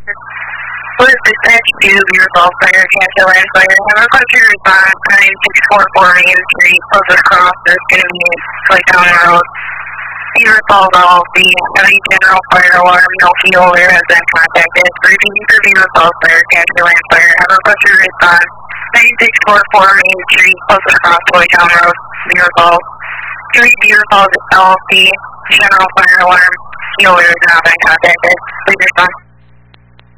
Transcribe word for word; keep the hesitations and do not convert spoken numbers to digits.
What is dispatch two, Beautiful Fire, Cancel Land Fire? Have a request your response, nine six four four Main Street, closest cross, there's going to be a Slaytown Road. Be resolved all, the heavy general fire alarm, no fuel there has been contacted. Repeating for Be Resolved Fire, Cancel Land Fire. Have a request your response, nine six four four Main Street, closest cross, Slaytown Road. Be resolved. Three Be Resolved L L C, general fire alarm, fuel there has not been contacted. Please respond.